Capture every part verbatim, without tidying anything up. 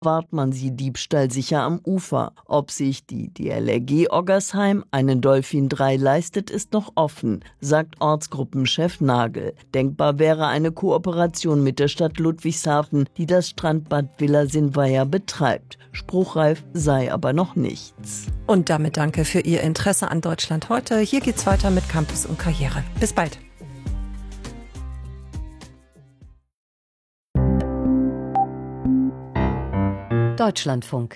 wahrt man sie diebstahlsicher am Ufer. Ob sich die D L R G Oggersheim einen Dolphin drei leistet, ist noch offen, sagt Ortsgruppenchef Nagel. Denkbar wäre eine Kooperation mit der Stadt Ludwigshafen, die das Strandbad Villa Sinnweiher betreibt. Spruchreif sei aber noch nichts. Und damit danke für Ihr Interesse an Deutschland heute. Hier geht's weiter mit Campus und Karriere. Bis bald. Deutschlandfunk.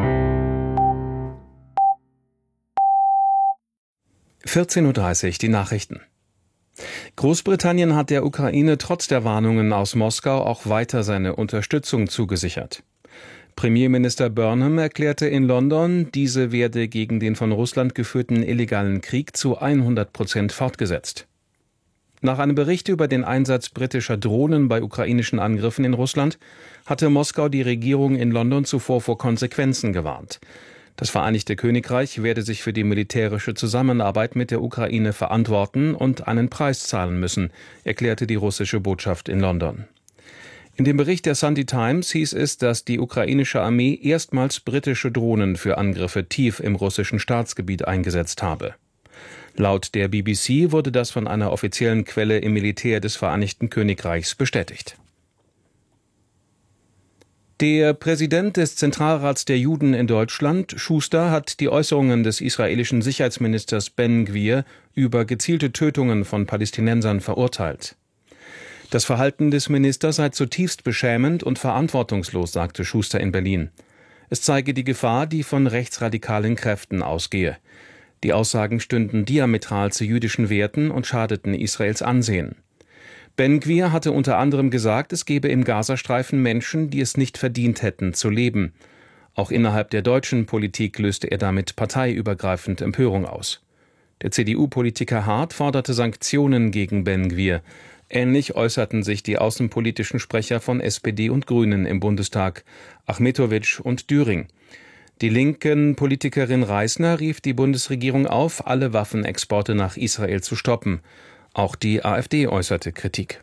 vierzehn Uhr dreißig, die Nachrichten. Großbritannien hat der Ukraine trotz der Warnungen aus Moskau auch weiter seine Unterstützung zugesichert. Premierminister Burnham erklärte in London, diese werde gegen den von Russland geführten illegalen Krieg zu hundert Prozent fortgesetzt. Nach einem Bericht über den Einsatz britischer Drohnen bei ukrainischen Angriffen in Russland hatte Moskau die Regierung in London zuvor vor Konsequenzen gewarnt. Das Vereinigte Königreich werde sich für die militärische Zusammenarbeit mit der Ukraine verantworten und einen Preis zahlen müssen, erklärte die russische Botschaft in London. In dem Bericht der Sunday Times hieß es, dass die ukrainische Armee erstmals britische Drohnen für Angriffe tief im russischen Staatsgebiet eingesetzt habe. Laut der B B C wurde das von einer offiziellen Quelle im Militär des Vereinigten Königreichs bestätigt. Der Präsident des Zentralrats der Juden in Deutschland, Schuster, hat die Äußerungen des israelischen Sicherheitsministers Ben Gvir über gezielte Tötungen von Palästinensern verurteilt. Das Verhalten des Ministers sei zutiefst beschämend und verantwortungslos, sagte Schuster in Berlin. Es zeige die Gefahr, die von rechtsradikalen Kräften ausgehe. Die Aussagen stünden diametral zu jüdischen Werten und schadeten Israels Ansehen. Ben Gvir hatte unter anderem gesagt, es gebe im Gazastreifen Menschen, die es nicht verdient hätten, zu leben. Auch innerhalb der deutschen Politik löste er damit parteiübergreifend Empörung aus. Der C D U-Politiker Hart forderte Sanktionen gegen Ben Gvir. Ähnlich äußerten sich die außenpolitischen Sprecher von S P D und Grünen im Bundestag, Achmetowitsch und Düring. Die linken Politikerin Reisner rief die Bundesregierung auf, alle Waffenexporte nach Israel zu stoppen. Auch die AfD äußerte Kritik.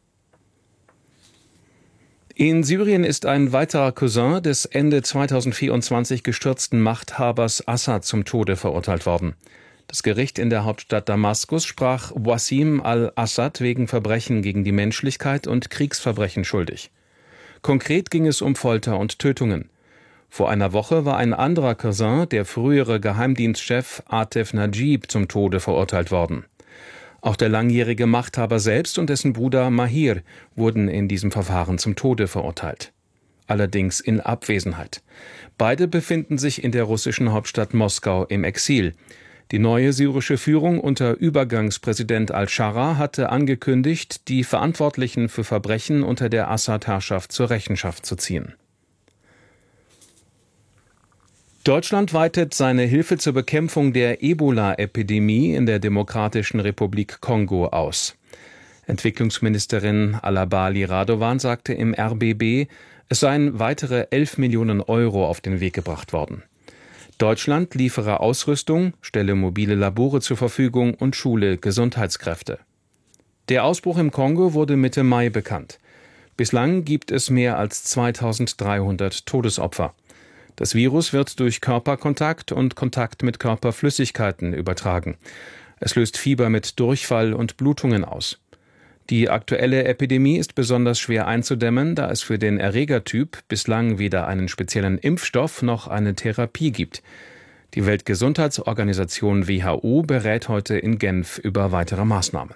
In Syrien ist ein weiterer Cousin des Ende zweitausendvierundzwanzig gestürzten Machthabers Assad zum Tode verurteilt worden. Das Gericht in der Hauptstadt Damaskus sprach Wassim al-Assad wegen Verbrechen gegen die Menschlichkeit und Kriegsverbrechen schuldig. Konkret ging es um Folter und Tötungen. Vor einer Woche war ein anderer Cousin, der frühere Geheimdienstchef Atef Najib, zum Tode verurteilt worden. Auch der langjährige Machthaber selbst und dessen Bruder Mahir wurden in diesem Verfahren zum Tode verurteilt. Allerdings in Abwesenheit. Beide befinden sich in der russischen Hauptstadt Moskau im Exil. Die neue syrische Führung unter Übergangspräsident al-Scharra hatte angekündigt, die Verantwortlichen für Verbrechen unter der Assad-Herrschaft zur Rechenschaft zu ziehen. Deutschland weitet seine Hilfe zur Bekämpfung der Ebola-Epidemie in der Demokratischen Republik Kongo aus. Entwicklungsministerin Alabali Radovan sagte im R B B, es seien weitere elf Millionen Euro auf den Weg gebracht worden. Deutschland liefere Ausrüstung, stelle mobile Labore zur Verfügung und schule Gesundheitskräfte. Der Ausbruch im Kongo wurde Mitte Mai bekannt. Bislang gibt es mehr als zweitausenddreihundert Todesopfer. Das Virus wird durch Körperkontakt und Kontakt mit Körperflüssigkeiten übertragen. Es löst Fieber mit Durchfall und Blutungen aus. Die aktuelle Epidemie ist besonders schwer einzudämmen, da es für den Erregertyp bislang weder einen speziellen Impfstoff noch eine Therapie gibt. Die Weltgesundheitsorganisation W H O berät heute in Genf über weitere Maßnahmen.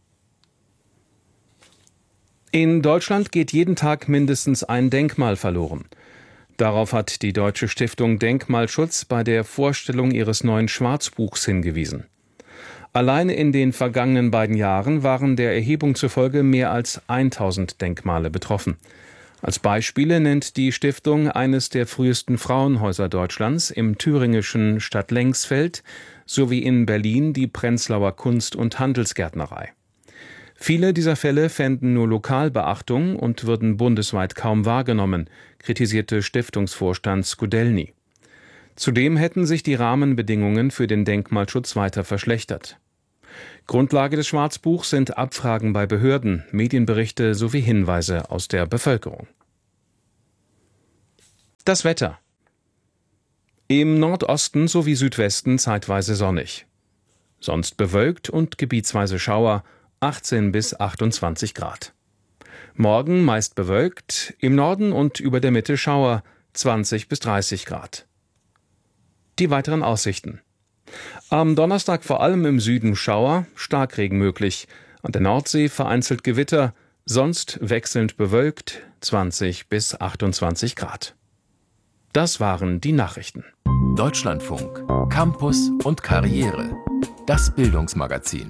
In Deutschland geht jeden Tag mindestens ein Denkmal verloren. Darauf hat die Deutsche Stiftung Denkmalschutz bei der Vorstellung ihres neuen Schwarzbuchs hingewiesen. Alleine in den vergangenen beiden Jahren waren der Erhebung zufolge mehr als tausend Denkmale betroffen. Als Beispiele nennt die Stiftung eines der frühesten Frauenhäuser Deutschlands im thüringischen Stadtlengsfeld sowie in Berlin die Prenzlauer Kunst- und Handelsgärtnerei. Viele dieser Fälle fänden nur lokal Beachtung und würden bundesweit kaum wahrgenommen, kritisierte Stiftungsvorstand Skudelny. Zudem hätten sich die Rahmenbedingungen für den Denkmalschutz weiter verschlechtert. Grundlage des Schwarzbuchs sind Abfragen bei Behörden, Medienberichte sowie Hinweise aus der Bevölkerung. Das Wetter. Im Nordosten sowie Südwesten zeitweise sonnig. Sonst bewölkt und gebietsweise Schauer, achtzehn bis achtundzwanzig Grad. Morgen meist bewölkt, im Norden und über der Mitte Schauer, zwanzig bis dreißig Grad. Die weiteren Aussichten. Am Donnerstag vor allem im Süden Schauer, Starkregen möglich. An der Nordsee vereinzelt Gewitter, sonst wechselnd bewölkt, zwanzig bis achtundzwanzig Grad. Das waren die Nachrichten. Deutschlandfunk, Campus und Karriere. Das Bildungsmagazin.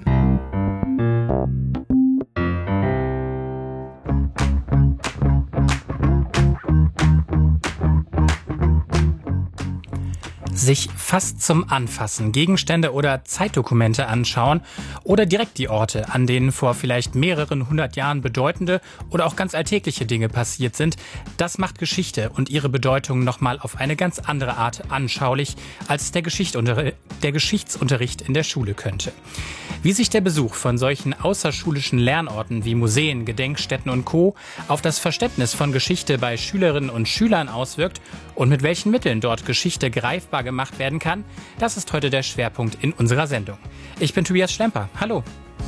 Sich fast zum Anfassen Gegenstände oder Zeitdokumente anschauen oder direkt die Orte, an denen vor vielleicht mehreren hundert Jahren bedeutende oder auch ganz alltägliche Dinge passiert sind, das macht Geschichte und ihre Bedeutung nochmal auf eine ganz andere Art anschaulich, als der Geschichtsunterricht, der Geschichtsunterricht in der Schule könnte. Wie sich der Besuch von solchen außerschulischen Lernorten wie Museen, Gedenkstätten und Co. auf das Verständnis von Geschichte bei Schülerinnen und Schülern auswirkt und mit welchen Mitteln dort Geschichte greifbar gemacht werden kann, das ist heute der Schwerpunkt in unserer Sendung. Ich bin Tobias Schlemper. Hallo.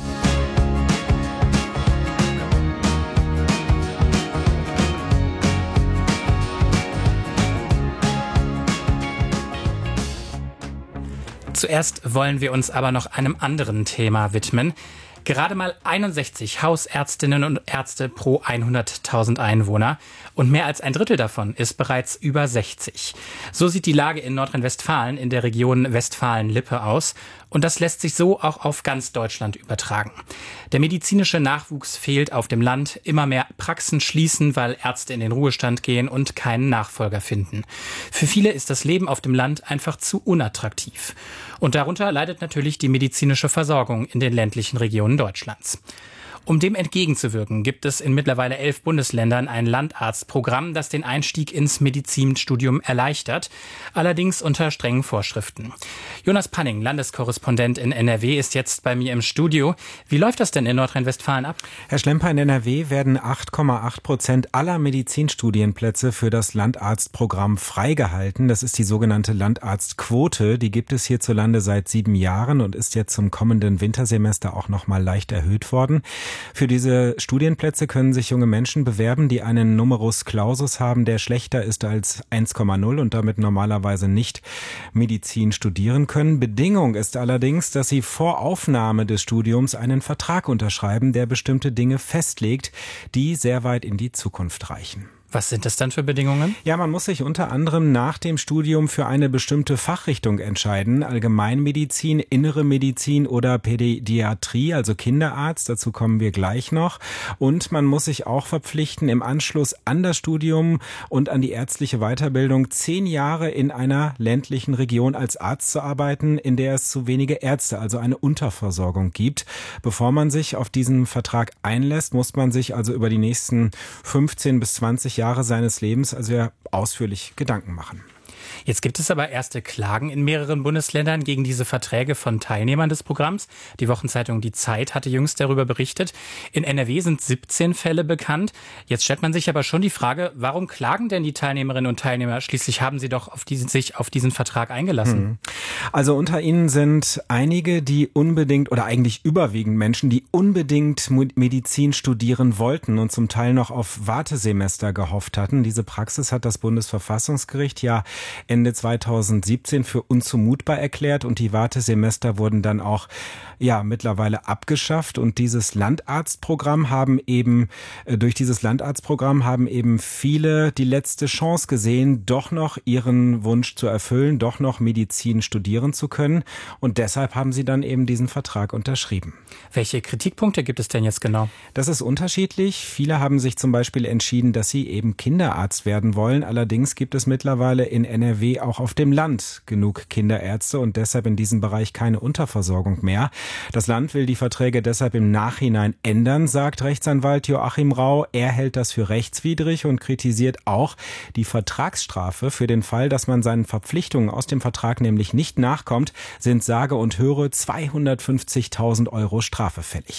Zuerst wollen wir uns aber noch einem anderen Thema widmen. Gerade mal einundsechzig Hausärztinnen und Ärzte pro hunderttausend Einwohner und mehr als ein Drittel davon ist bereits über sechzig. So sieht die Lage in Nordrhein-Westfalen in der Region Westfalen-Lippe aus und das lässt sich so auch auf ganz Deutschland übertragen. Der medizinische Nachwuchs fehlt auf dem Land, immer mehr Praxen schließen, weil Ärzte in den Ruhestand gehen und keinen Nachfolger finden. Für viele ist das Leben auf dem Land einfach zu unattraktiv. Und darunter leidet natürlich die medizinische Versorgung in den ländlichen Regionen Deutschlands. Um dem entgegenzuwirken, gibt es in mittlerweile elf Bundesländern ein Landarztprogramm, das den Einstieg ins Medizinstudium erleichtert, allerdings unter strengen Vorschriften. Jonas Panning, Landeskorrespondent in N R W, ist jetzt bei mir im Studio. Wie läuft das denn in Nordrhein-Westfalen ab? Herr Schlemper, in N R W werden acht Komma acht Prozent aller Medizinstudienplätze für das Landarztprogramm freigehalten. Das ist die sogenannte Landarztquote. Die gibt es hierzulande seit sieben Jahren und ist jetzt zum kommenden Wintersemester auch noch mal leicht erhöht worden. Für diese Studienplätze können sich junge Menschen bewerben, die einen Numerus Clausus haben, der schlechter ist als eins Komma null und damit normalerweise nicht Medizin studieren können. Bedingung ist allerdings, dass sie vor Aufnahme des Studiums einen Vertrag unterschreiben, der bestimmte Dinge festlegt, die sehr weit in die Zukunft reichen. Was sind das dann für Bedingungen? Ja, man muss sich unter anderem nach dem Studium für eine bestimmte Fachrichtung entscheiden. Allgemeinmedizin, Innere Medizin oder Pädiatrie, also Kinderarzt. Dazu kommen wir gleich noch. Und man muss sich auch verpflichten, im Anschluss an das Studium und an die ärztliche Weiterbildung zehn Jahre in einer ländlichen Region als Arzt zu arbeiten, in der es zu wenige Ärzte, also eine Unterversorgung gibt. Bevor man sich auf diesen Vertrag einlässt, muss man sich also über die nächsten fünfzehn bis zwanzig Jahre Jahre seines Lebens also ja ausführlich Gedanken machen. Jetzt gibt es aber erste Klagen in mehreren Bundesländern gegen diese Verträge von Teilnehmern des Programms. Die Wochenzeitung Die Zeit hatte jüngst darüber berichtet. In N R W sind siebzehn Fälle bekannt. Jetzt stellt man sich aber schon die Frage, warum klagen denn die Teilnehmerinnen und Teilnehmer? Schließlich haben sie doch auf diesen, sich auf diesen Vertrag eingelassen. Also unter ihnen sind einige, die unbedingt oder eigentlich überwiegend Menschen, die unbedingt Medizin studieren wollten und zum Teil noch auf Wartesemester gehofft hatten. Diese Praxis hat das Bundesverfassungsgericht ja Ende zweitausendsiebzehn für unzumutbar erklärt und die Wartesemester wurden dann auch ja mittlerweile abgeschafft und dieses Landarztprogramm haben eben durch dieses Landarztprogramm haben eben viele die letzte Chance gesehen, doch noch ihren Wunsch zu erfüllen, doch noch Medizin studieren zu können und deshalb haben sie dann eben diesen Vertrag unterschrieben. Welche Kritikpunkte gibt es denn jetzt genau? Das ist unterschiedlich. Viele haben sich zum Beispiel entschieden, dass sie eben Kinderarzt werden wollen. Allerdings gibt es mittlerweile in N R W auch auf dem Land genug Kinderärzte und deshalb in diesem Bereich keine Unterversorgung mehr. Das Land will die Verträge deshalb im Nachhinein ändern, sagt Rechtsanwalt Joachim Rau. Er hält das für rechtswidrig und kritisiert auch die Vertragsstrafe. Für den Fall, dass man seinen Verpflichtungen aus dem Vertrag nämlich nicht nachkommt, sind sage und höre zweihundertfünfzigtausend Euro Strafe fällig.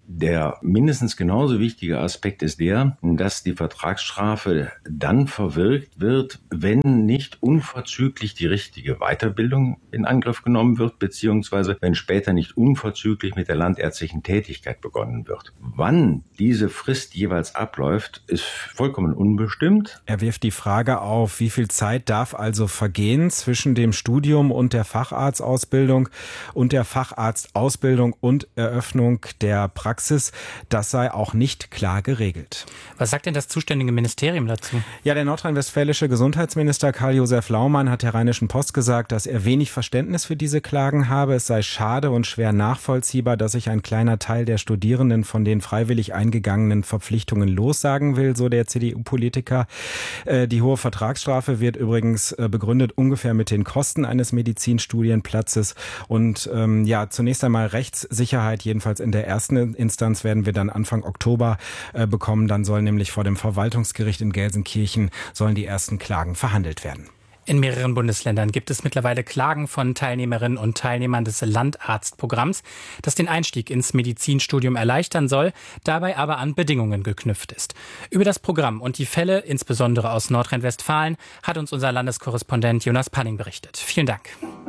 Der mindestens genauso wichtige Aspekt ist der, dass die Vertragsstrafe dann verwirkt wird, wenn nicht unverzüglich die richtige Weiterbildung in Angriff genommen wird, beziehungsweise wenn später nicht unverzüglich mit der landärztlichen Tätigkeit begonnen wird. Wann diese Frist jeweils abläuft, ist vollkommen unbestimmt. Er wirft die Frage auf, wie viel Zeit darf also vergehen zwischen dem Studium und der Facharztausbildung und der Facharztausbildung und Eröffnung der Praxis. Das sei auch nicht klar geregelt. Was sagt denn das zuständige Ministerium dazu? Ja, der nordrhein-westfälische Gesundheitsminister Karl-Josef Laumann hat der Rheinischen Post gesagt, dass er wenig Verständnis für diese Klagen habe. Es sei schade und schwer nachvollziehbar, dass sich ein kleiner Teil der Studierenden von den freiwillig eingegangenen Verpflichtungen lossagen will, so der C D U-Politiker. Die hohe Vertragsstrafe wird übrigens begründet ungefähr mit den Kosten eines Medizinstudienplatzes. Und ähm, ja, zunächst einmal Rechtssicherheit, jedenfalls in der ersten Instanz werden wir dann Anfang Oktober äh, bekommen. Dann soll nämlich vor dem Verwaltungsgericht in Gelsenkirchen sollen die ersten Klagen verhandelt werden. In mehreren Bundesländern gibt es mittlerweile Klagen von Teilnehmerinnen und Teilnehmern des Landarztprogramms, das den Einstieg ins Medizinstudium erleichtern soll, dabei aber an Bedingungen geknüpft ist. Über das Programm und die Fälle, insbesondere aus Nordrhein-Westfalen, hat uns unser Landeskorrespondent Jonas Panning berichtet. Vielen Dank.